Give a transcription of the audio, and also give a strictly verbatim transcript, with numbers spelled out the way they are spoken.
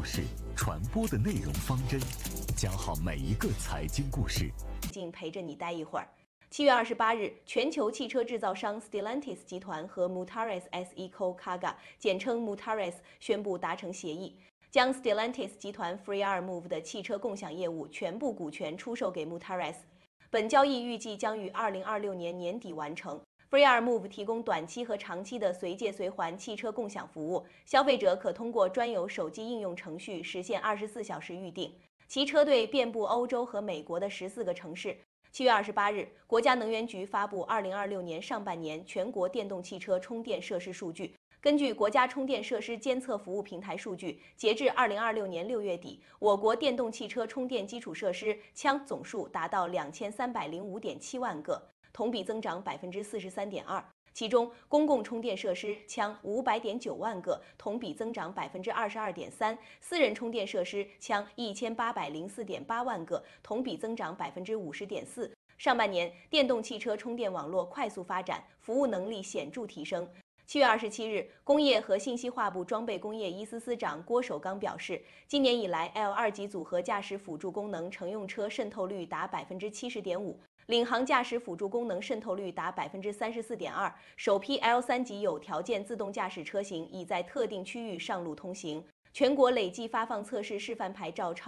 故事，传播的内容方针，讲好每一个财经故事， 静陪着你待一会儿。七月二十八日，全球汽车制造商 Stellantis 集团和 Mutares S E Co Kaga 简称 Mutares 宣布达成协议，将 Stellantis 集团 Free2move 的汽车共享业务全部股权出售给 Mutares。本交易预计将于二零二六年年底完成。Free2move 提供短期和长期的随借随还汽车共享服务，消费者可通过专有手机应用程序实现二十四小时预订。其车队遍布欧洲和美国的十四个城市。七月二十八日，国家能源局发布二零二六年上半年全国电动汽车充电设施数据。根据国家充电设施监测服务平台数据，截至二零二六年六月底，我国电动汽车充电基础设施枪总数达到两千三百零五点七万个，同比增长百分之四十三点二。其中，公共充电设施枪五百点九万个，同比增长百分之二十二点三；私人充电设施枪一千八百零四点八万个，同比增长百分之五十点四。上半年，电动汽车充电网络快速发展，服务能力显著提升。七月二十七日，工业和信息化部装备工业一司司长郭守刚表示，今年以来 L 二级组合驾驶辅助功能乘用车渗透率达百分之七十点五，领航驾驶辅助功能渗透率达百分之三十四点二，首批 L 三级有条件自动驾驶车型已在特定区域上路通行，全国累计发放测试示范牌照超